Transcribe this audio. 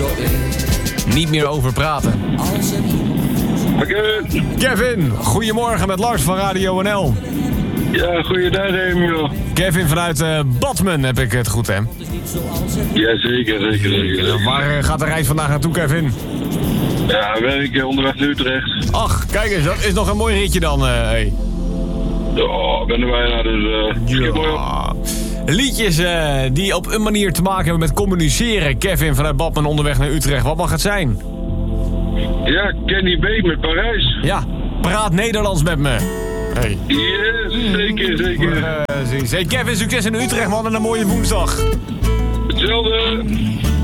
Niet meer over praten. Kevin, goedemorgen met Lars van Radio NL. Ja, goeiedag Emiel. Kevin vanuit Badmen, heb ik het goed, hè? Ja, zeker. Waar gaat de reis vandaag naartoe, Kevin? Ja, werk onderweg naar Utrecht. Ach, kijk eens, dat is nog een mooi ritje dan. Hey. Ja, ik ben er bijna, dus schiet mooi op. Liedjes die op een manier te maken hebben met communiceren. Kevin vanuit Badmen onderweg naar Utrecht. Wat mag het zijn? Ja, Kenny B met Parijs. Ja, praat Nederlands met me. Hey. Yes, zeker. Hey Kevin, succes in Utrecht, man, en een mooie woensdag. Hetzelfde.